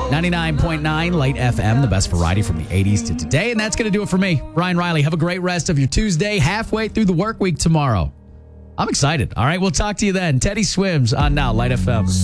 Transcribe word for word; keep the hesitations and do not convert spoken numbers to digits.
ninety-nine point nine Light F M, the best variety from the eighties to today. And that's going to do it for me, Ryan Riley. Have a great rest of your Tuesday, halfway through the work week tomorrow. I'm excited. All right, we'll talk to you then. Teddy Swims on Now, Light F M.